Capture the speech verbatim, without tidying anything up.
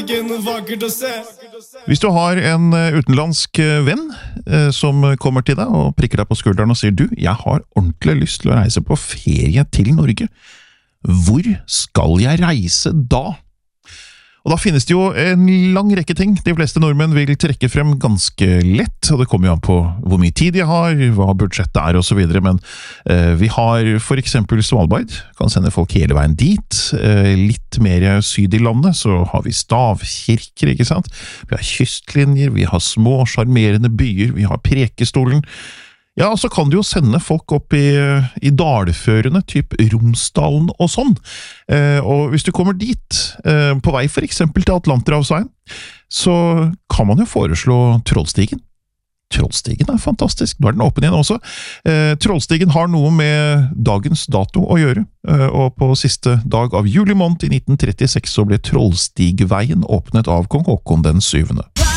Trollstigen, vakkert å se. Hvis du har en utenlandsk venn eh, som kommer til deg og prikker deg på skulderen og sier du, jeg har ordentlig lyst til å reise på ferie til Norge. Hvor skal jeg reise da? Og da finnes det jo en lang rekke ting de fleste nordmenn vil trekke frem ganske lett, og det kommer jo an på hvor mye tid de har, hva budsjettet er og så videre, men eh, vi har for eksempel Svalbard, kan sende folk hele veien dit, eh, litt mer syd i landet, så har vi stavkirker, ikke sant? Vi har kystlinjer, vi har små, charmerende byer, vi har Prekestolen. Ja, og så kan du jo sende folk opp i, i dalførende, typ Romsdalen og sånn. Eh, og hvis du kommer dit, eh, på vei for eksempel til Atlanterhavsveien, så kan man jo foreslå Trollstigen. Trollstigen er fantastisk, nå er den åpen igjen også. Eh, Trollstigen har noe med dagens dato å gjøre, eh, og på siste dag av juli måned i nitten trettiseks så ble Trollstigveien åpnet av kong Håkon den syvende.